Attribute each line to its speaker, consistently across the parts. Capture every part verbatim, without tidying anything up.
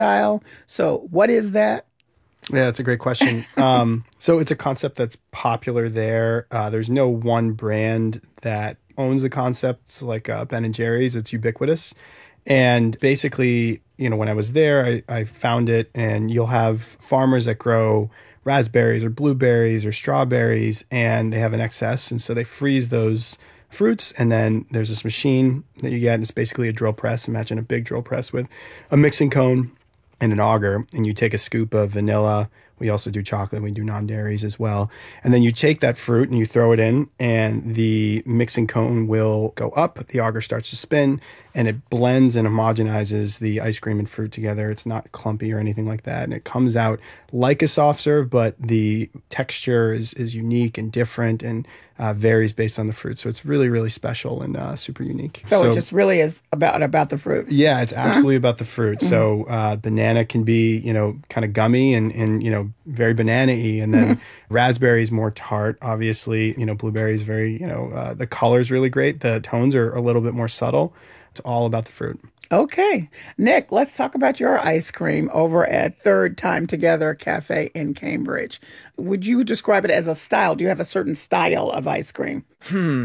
Speaker 1: style. So what is that?
Speaker 2: Yeah, that's a great question. Um, so it's a concept that's popular there. Uh, there's no one brand that owns the concept. It's like uh, Ben and Jerry's. It's ubiquitous. And basically, you know, when I was there, I, I found it, and you'll have farmers that grow raspberries or blueberries or strawberries, and they have an excess. And so they freeze those fruits. And then there's this machine that you get. And it's basically a drill press. Imagine a big drill press with a mixing cone and an auger, and you take a scoop of vanilla. We also do chocolate. We do non-dairies as well. And then you take that fruit and you throw it in, and the mixing cone will go up. The auger starts to spin, and it blends and homogenizes the ice cream and fruit together. It's not clumpy or anything like that. And it comes out like a soft serve, but the texture is, is unique and different, and uh, varies based on the fruit. So it's really, really special and uh, super unique.
Speaker 1: So, so it just really is about about the fruit.
Speaker 2: Yeah, it's absolutely huh? about the fruit. So uh, banana can be, you know, kind of gummy and, and, you know, very banana-y. And then raspberry is more tart, obviously. You know, blueberry is very, you know, uh, the color's really great. The tones are a little bit more subtle. It's all about the fruit.
Speaker 1: Okay. Nick, let's talk about your ice cream over at Third Time Together Cafe in Cambridge. Would you describe it as a style? Do you have a certain style of ice cream?
Speaker 3: Hmm.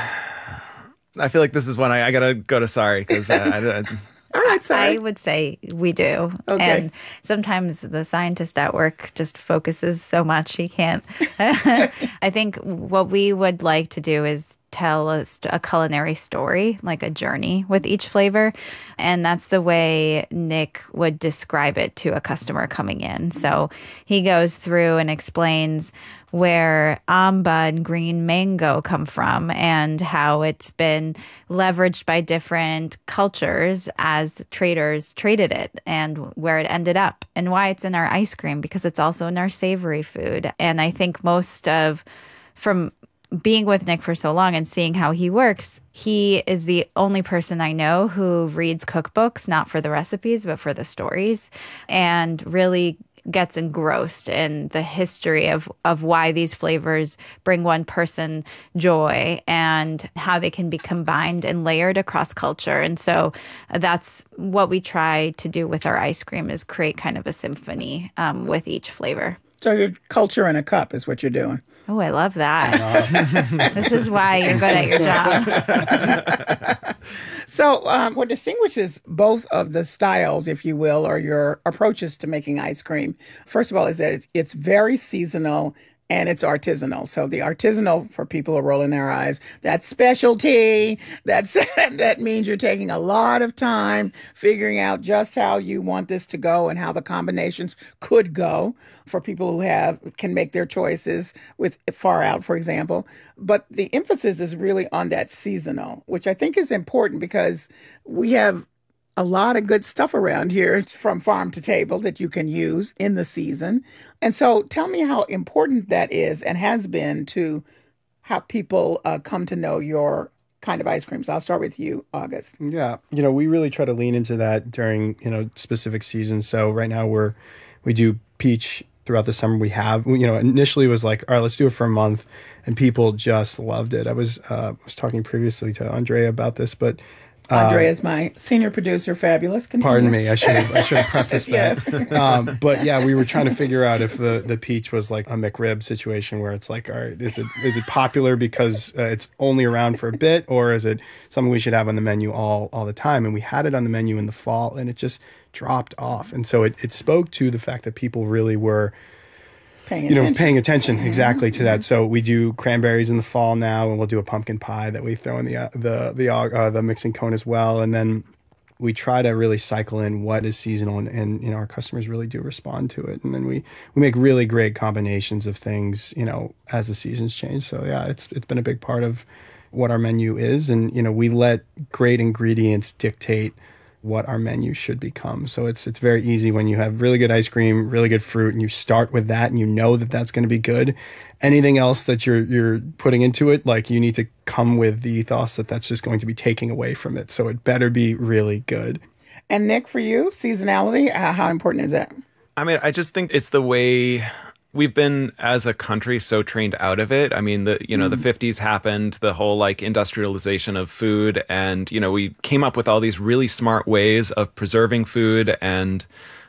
Speaker 3: I feel like this is one I, I got to go to Sorry because uh, I, I
Speaker 1: All right, sorry.
Speaker 4: I would say we do.
Speaker 1: Okay.
Speaker 4: And sometimes the scientist at work just focuses so much he can't. I think what we would like to do is tell a, a culinary story, like a journey with each flavor. And that's the way Nick would describe it to a customer coming in. So he goes through and explains where amba and green mango come from and how it's been leveraged by different cultures as traders traded it and where it ended up and why it's in our ice cream because it's also in our savory food. And I think most of, from being with Nick for so long and seeing how he works, he is the only person I know who reads cookbooks, not for the recipes, but for the stories, and really gets engrossed in the history of, of why these flavors bring one person joy and how they can be combined and layered across culture. And so that's what we try to do with our ice cream is create kind of a symphony um, with each flavor.
Speaker 1: So your culture in a cup is what you're doing.
Speaker 4: Oh, I love that. This is why you're good at your job.
Speaker 1: So um, what distinguishes both of the styles, if you will, or your approaches to making ice cream, first of all, is that it's very seasonal and it's artisanal. So the artisanal, for people who are rolling their eyes, that's specialty. That's that means you're taking a lot of time figuring out just how you want this to go and how the combinations could go for people who have can make their choices with Far Out, for example. But the emphasis is really on that seasonal, which I think is important because we have a lot of good stuff around here from farm to table that you can use in the season. And so tell me how important that is and has been to how people uh, come to know your kind of ice creams. I'll start with you, August.
Speaker 2: Yeah. You know, we really try to lean into that during, you know, specific seasons. So right now we're, we do peach throughout the summer. We have, you know, initially it was like, all right, let's do it for a month. And people just loved it. I was, uh, was talking previously to Andrea about this, but
Speaker 1: Andre is my senior producer. Fabulous. Continue.
Speaker 2: Pardon me. I should have, I should have prefaced that.
Speaker 1: Yeah.
Speaker 2: um, but yeah, we were trying to figure out if the, the peach was like a McRib situation where it's like, all right, is it is it popular because uh, it's only around for a bit, or is it something we should have on the menu all all the time? And we had it on the menu in the fall, and it just dropped off. And so it, it spoke to the fact that people really were
Speaker 1: Paying
Speaker 2: you know,
Speaker 1: attention.
Speaker 2: paying attention exactly
Speaker 1: Mm-hmm.
Speaker 2: to that. So we do cranberries in the fall now, and we'll do a pumpkin pie that we throw in the uh, the the uh, the mixing cone as well. And then we try to really cycle in what is seasonal, and, and you know, our customers really do respond to it. And then we we make really great combinations of things, you know, as the seasons change. So yeah, it's it's been a big part of what our menu is, and you know, we let great ingredients dictate what our menu should become. So it's it's very easy when you have really good ice cream, really good fruit, and you start with that and you know that that's going to be good. Anything else that you're you're putting into it, like you need to come with the ethos that that's just going to be taking away from it. So it better be really good.
Speaker 1: And Nick, for you, seasonality, uh, how important is that?
Speaker 3: I mean, I just think it's the way we've been, as a country, so trained out of it. I mean, the you know, mm. the fifties happened, the whole like industrialization of food, and you know, we came up with all these really smart ways of preserving food and